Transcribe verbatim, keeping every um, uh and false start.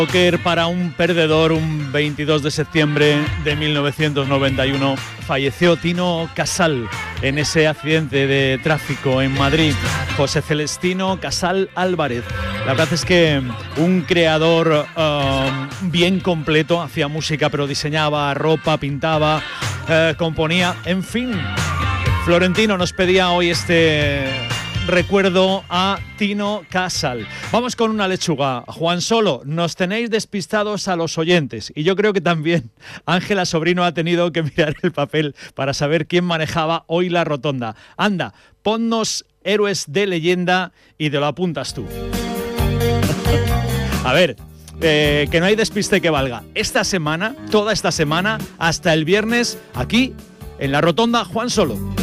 Póker para un perdedor. Un veintidós de septiembre de mil novecientos noventa y uno falleció Tino Casal en ese accidente de tráfico en Madrid. José Celestino Casal Álvarez. La verdad es que un creador uh, bien completo, hacía música pero diseñaba ropa, pintaba, uh, componía, en fin. Florentino nos pedía hoy este recuerdo a Tino Casal. Vamos con una lechuga. Juan Solo, nos tenéis despistados a los oyentes. Y yo creo que también Ángela Sobrino ha tenido que mirar el papel para saber quién manejaba hoy la rotonda. Anda, ponnos héroes de leyenda y te lo apuntas tú. A ver, eh, que no hay despiste que valga. Esta semana, toda esta semana, hasta el viernes, aquí en la rotonda Juan Solo.